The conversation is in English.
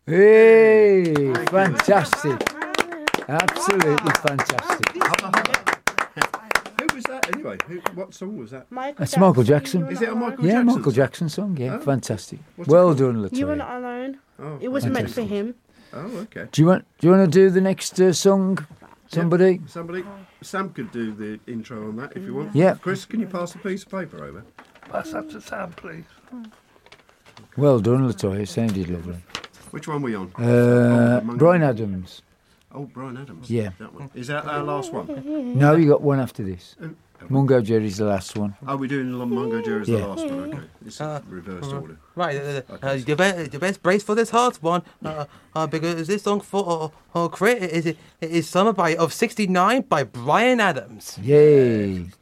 Hey, fantastic. Absolutely fantastic. Who was that anyway? What song was that? That's Michael Jackson. Is it a Michael Yeah, Jackson Michael song? Jackson song. Yeah, Oh. fantastic. What's it Well called? done, You were Latoya. not alone. Oh, It was meant for him. Oh, okay. Do you want to do the next song? Somebody? Somebody? Sam could do the intro on that if you want. Yeah. Chris, can you pass a piece of paper over? Pass that to Sam, please. Well done, Latoya. Sounded lovely. Which one were we on? Brian Adams. Oh, Brian Adams. Yeah. That one. Is that our last one? No, you got one after this. Mungo Jerry's the last one. Oh, we're doing Mungo Jerry's Yeah. the last one. Okay. It's reversed order. Right, the best brace for this hard one, because this song for Crit is Summer of '69 by Brian Adams. Yay.